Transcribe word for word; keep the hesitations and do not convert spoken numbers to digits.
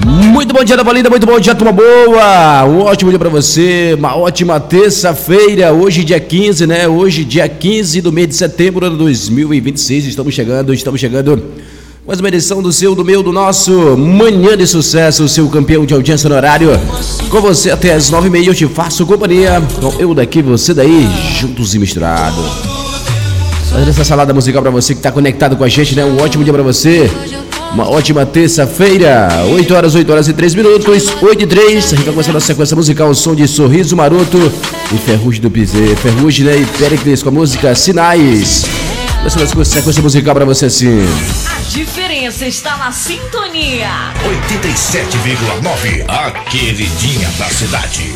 Muito bom dia, Nova Linda, muito bom dia, turma boa. Um ótimo dia pra você, uma ótima terça-feira. Hoje, dia quinze, né? Hoje, dia quinze do mês de setembro de dois mil e vinte e seis. Estamos chegando, estamos chegando. Mais uma edição do seu, do meu, do nosso Manhã de Sucesso, o seu campeão de audiência no horário. Com você até as nove e meia, eu te faço companhia. Com eu daqui, você daí, juntos e misturados. Fazendo essa salada musical pra você que tá conectado com a gente, né? Um ótimo dia pra você. Uma ótima terça-feira, oito horas, oito horas e três minutos, oito e três. A gente vai começar a sequência musical, o som de Sorriso Maroto e Ferrugem do Piseiro. Ferrugem, né? E Péricles com a música Sinais. Essa é a sequência musical pra você assim. A diferença está na sintonia. oitenta e sete vírgula nove, a queridinha da cidade.